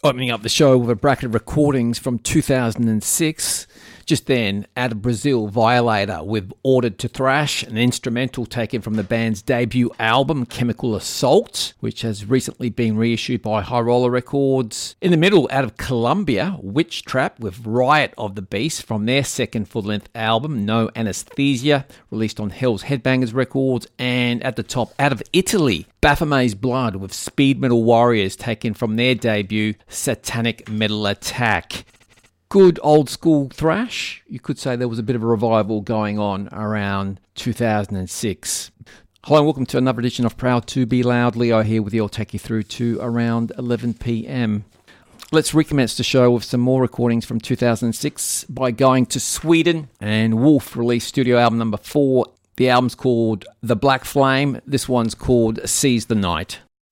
Opening up the show with a bracket of recordings from 2006. Just then, out of Brazil, Violator with Ordered to Thrash, an instrumental taken from the band's debut album, Chemical Assault, which has recently been reissued by High Roller Records. In the middle, out of Colombia, Witch Trap with Riot of the Beast from their second full-length album, No Anesthesia, released on Hell's Headbangers Records. And at the top, out of Italy, Baphomet's Blood with Speed Metal Warriors, taken from their debut, Satanic Metal Attack. Good old school thrash. You could say there was a bit of a revival going on around 2006. Hello and welcome to another edition of Proud to Be Loud. Leo here with you. I'll take you through to around 11 p.m. Let's recommence the show with some more recordings from 2006 by going to Sweden. And Wolf released studio album number 4. The album's called The Black Flame. This one's called Seize the Night.